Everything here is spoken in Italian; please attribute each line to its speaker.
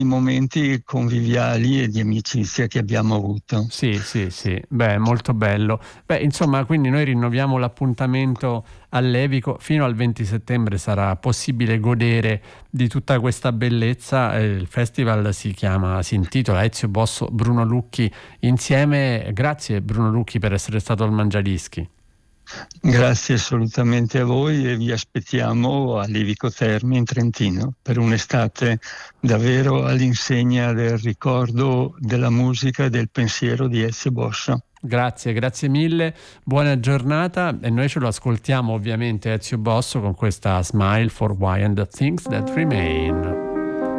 Speaker 1: momenti conviviali e di amicizia che abbiamo avuto.
Speaker 2: Sì, sì, sì, beh, molto bello. Beh, insomma, quindi noi rinnoviamo l'appuntamento all'Evico. Fino al 20 settembre sarà possibile godere di tutta questa bellezza. Il festival si intitola Ezio Bosso, Bruno Lucchi insieme. Grazie Bruno Lucchi per essere stato al Mangiadischi.
Speaker 1: Grazie assolutamente a voi e vi aspettiamo a Livico Terme in Trentino per un'estate davvero all'insegna del ricordo della musica e del pensiero di Ezio Bosso.
Speaker 2: Grazie, grazie mille, buona giornata e noi ce lo ascoltiamo ovviamente Ezio Bosso con questa Smile for Why and the Things That Remain.